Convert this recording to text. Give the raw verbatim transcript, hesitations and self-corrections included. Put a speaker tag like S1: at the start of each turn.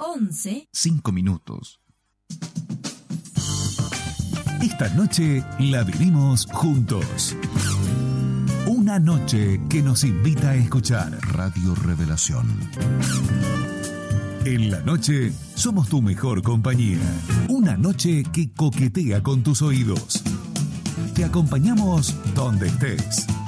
S1: once.
S2: cinco minutos. Esta noche la vivimos juntos. Una noche que nos invita a escuchar Radio Revelación. En la noche somos tu mejor compañía. Una noche que coquetea con tus oídos. Te acompañamos donde estés.